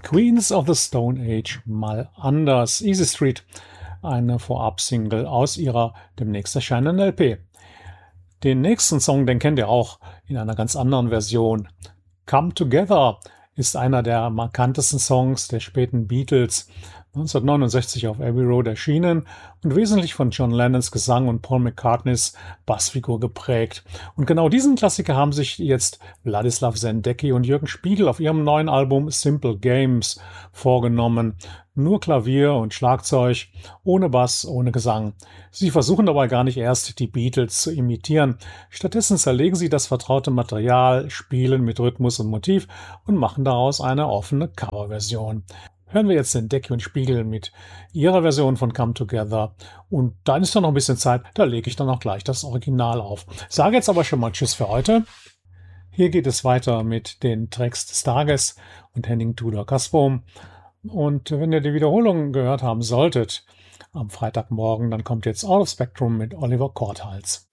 Queens of the Stone Age mal anders. Easy Street, eine Vorab-Single aus ihrer demnächst erscheinenden LP. Den nächsten Song, den kennt ihr auch in einer ganz anderen Version. Come Together ist einer der markantesten Songs der späten Beatles, 1969 auf Abbey Road erschienen und wesentlich von John Lennons Gesang und Paul McCartneys Bassfigur geprägt. Und genau diesen Klassiker haben sich jetzt Wladislaw Sendecki und Jürgen Spiegel auf ihrem neuen Album Simple Games vorgenommen. Nur Klavier und Schlagzeug, ohne Bass, ohne Gesang. Sie versuchen dabei gar nicht erst, die Beatles zu imitieren. Stattdessen zerlegen sie das vertraute Material, spielen mit Rhythmus und Motiv und machen daraus eine offene Coverversion. Hören wir jetzt Sendecki und Spiegel mit ihrer Version von Come Together. Und dann ist da noch ein bisschen Zeit, da lege ich dann auch gleich das Original auf. Sage jetzt aber schon mal Tschüss für heute. Hier geht es weiter mit den Tracks des Tages und Henning Tudor-Kasbohm. Und wenn ihr die Wiederholung gehört haben solltet am Freitagmorgen, dann kommt jetzt Out of Spectrum mit Oliver Korthals.